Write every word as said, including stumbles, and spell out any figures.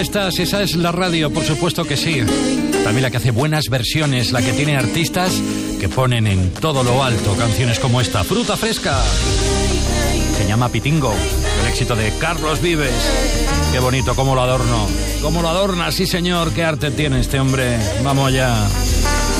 estás, esa es la radio, por supuesto que sí. También la que hace buenas versiones, la que tiene artistas que ponen en todo lo alto canciones como esta, Fruta Fresca. Se llama Pitingo, el éxito de Carlos Vives. Qué bonito, cómo lo adorno, cómo lo adorna, sí señor, qué arte tiene este hombre. Vamos allá.